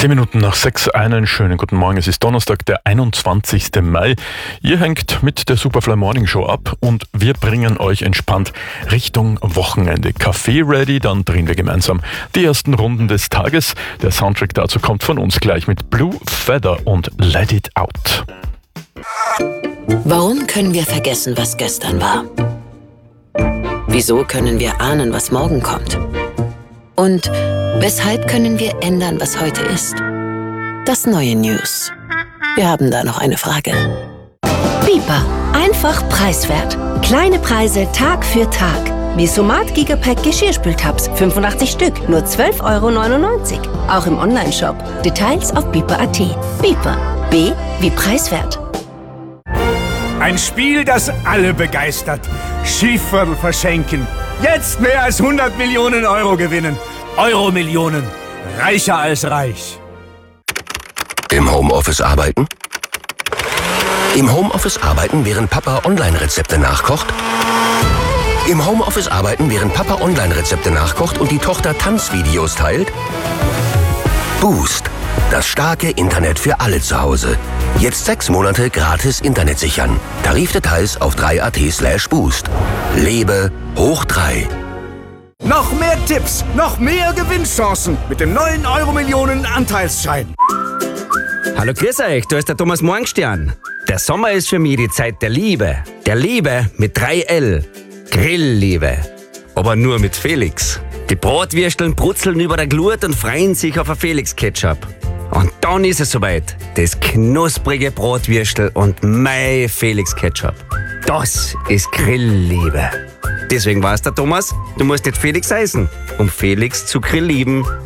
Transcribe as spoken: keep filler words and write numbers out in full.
Zehn Minuten nach sechs, einen schönen guten Morgen. Es ist Donnerstag, der einundzwanzigsten Mai. Ihr hängt mit der Superfly Morning Show ab und wir bringen euch entspannt Richtung Wochenende. Kaffee ready, dann drehen wir gemeinsam die ersten Runden des Tages. Der Soundtrack dazu kommt von uns gleich mit Blue Feather und Let It Out. Warum können wir vergessen, was gestern war? Wieso können wir ahnen, was morgen kommt? Und weshalb können wir ändern, was heute ist? Das neue News. Wir haben da noch eine Frage. Bipa. Einfach preiswert. Kleine Preise Tag für Tag. Wie Somat Gigapack Geschirrspültabs. fünfundachtzig Stück. Nur zwölf Euro neunundneunzig. Auch im Onlineshop. Details auf bipa punkt at. Bipa. B wie preiswert. Ein Spiel, das alle begeistert. Schieferl verschenken. Jetzt mehr als hundert Millionen Euro gewinnen. Euro-Millionen. Reicher als reich. Im Homeoffice arbeiten? Im Homeoffice arbeiten, während Papa Online-Rezepte nachkocht? Im Homeoffice arbeiten, während Papa Online-Rezepte nachkocht und die Tochter Tanzvideos teilt? Boost. Das starke Internet für alle zu Hause. Jetzt sechs Monate gratis Internet sichern. Tarifdetails auf drei punkt at slash boost. Lebe hoch drei. Noch mehr Tipps, noch mehr Gewinnchancen mit dem neuen Euro-Millionen-Anteilsschein. Hallo, grüß euch, da ist der Thomas Morgenstern. Der Sommer ist für mich die Zeit der Liebe. Der Liebe mit drei L. Grillliebe. Aber nur mit Felix. Die Bratwürsteln brutzeln über der Glut und freuen sich auf ein Felix-Ketchup. Und dann ist es soweit. Das knusprige Bratwürstel und mein Felix-Ketchup. Das ist Grillliebe. Deswegen war's der Thomas, du musst jetzt Felix heißen, um Felix zu grillieben.